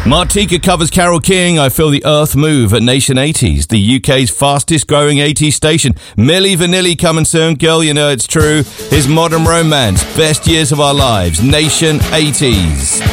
Martika covers Carole King, I Feel the Earth Move at Nation 80s, the UK's fastest growing 80s station. Milli Vanilli coming soon, Girl You Know It's True. His Modern Romance, Best Years of Our Lives, Nation 80s.